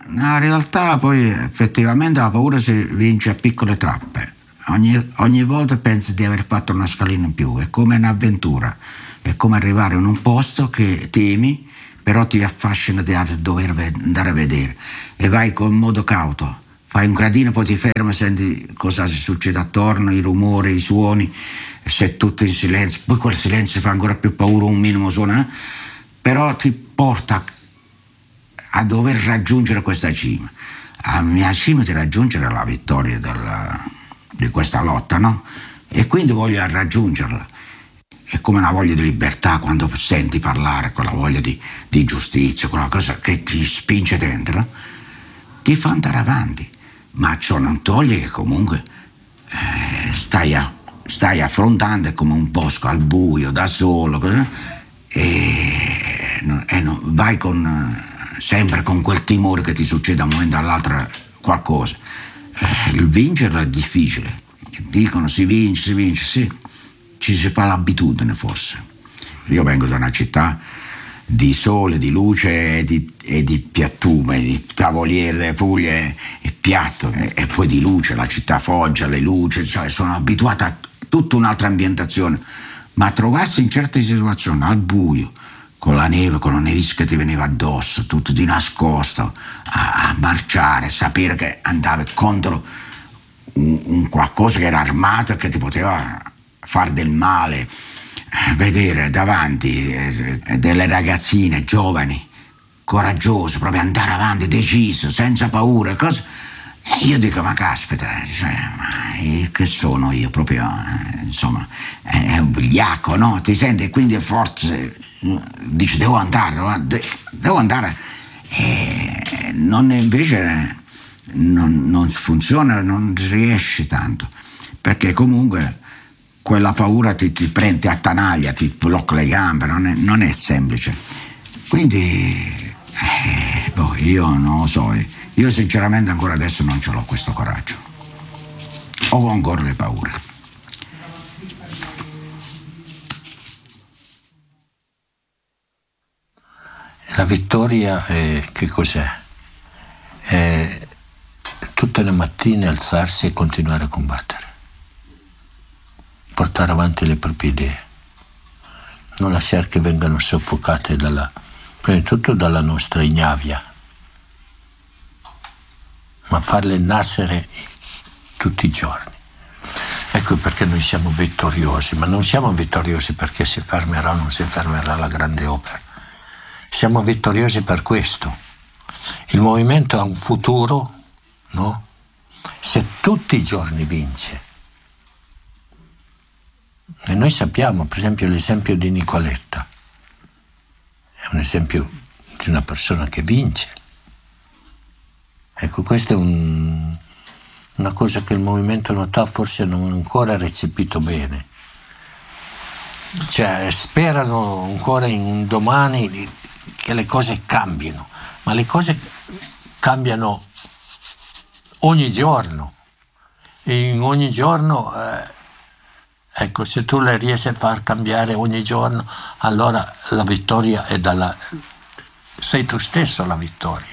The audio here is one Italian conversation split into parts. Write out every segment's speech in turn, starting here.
nella realtà poi effettivamente la paura si vince a piccole tappe. Ogni volta pensi di aver fatto una scalina in più, è come un'avventura, è come arrivare in un posto che temi, però ti affascina di dover andare a vedere e vai con modo cauto, fai un gradino, poi ti fermi, senti cosa si succede attorno, i rumori, i suoni, sei tutto in silenzio, poi quel silenzio fa ancora più paura, un minimo suono, però ti porta a dover raggiungere questa cima. La mia cima di raggiungere la vittoria di questa lotta, no? E quindi voglio raggiungerla. È come una voglia di libertà quando senti parlare, quella voglia di giustizia, quella cosa che ti spinge dentro, ti fa andare avanti. Ma ciò non toglie che comunque stai affrontando come un bosco al buio, da solo, vai sempre con quel timore che ti succede da un momento all'altro qualcosa. Il vincerlo è difficile. Dicono si vince, sì. Ci si fa l'abitudine forse. Io vengo da una città di sole, di luce e di piattume, di tavoliere, delle Puglie e piatto, e poi di luce, la città Foggia, le luci, cioè sono abituato a tutta un'altra ambientazione, ma trovarsi in certe situazioni al buio, con la neve, con la nevisca che ti veniva addosso, tutto di nascosto, a marciare, sapere che andavi contro un qualcosa che era armato e che ti poteva fare del male, vedere davanti delle ragazzine giovani, coraggiose, proprio andare avanti, deciso, senza paura, cose. E io dico, ma caspita, cioè, ma che sono io proprio, insomma, è un vigliacco, no? Ti senti e quindi forse dici devo andare, e invece non funziona, non riesci tanto, perché comunque quella paura ti prende, ti attanaglia, ti blocca le gambe, non è semplice. Quindi io non lo so, io sinceramente ancora adesso non ce l'ho questo coraggio, ho ancora le paure. La vittoria che cos'è? È tutte le mattine alzarsi e continuare a combattere, portare avanti le proprie idee, non lasciare che vengano soffocate prima di tutto dalla nostra ignavia, ma farle nascere tutti i giorni. Ecco perché noi siamo vittoriosi, ma non siamo vittoriosi perché si fermerà o non si fermerà la grande opera. Siamo vittoriosi per questo. Il movimento ha un futuro, no? Se tutti i giorni vince. E noi sappiamo, per esempio, l'esempio di Nicoletta. È un esempio di una persona che vince. Ecco, questa è una cosa che il movimento Notà forse non ha ancora recepito bene. Cioè, sperano ancora in un domani che le cose cambino, ma le cose cambiano ogni giorno. E in ogni giorno, ecco, se tu le riesci a far cambiare ogni giorno, allora la vittoria è sei tu stesso la vittoria.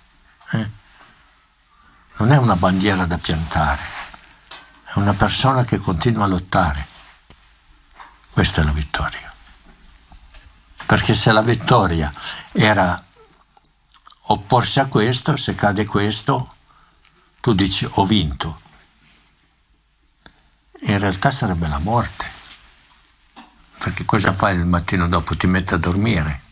Non è una bandiera da piantare, è una persona che continua a lottare. Questa è la vittoria. Perché se la vittoria era opporsi a questo, se cade questo, tu dici ho vinto. In realtà sarebbe la morte. Perché cosa fai il mattino dopo? Ti metti a dormire.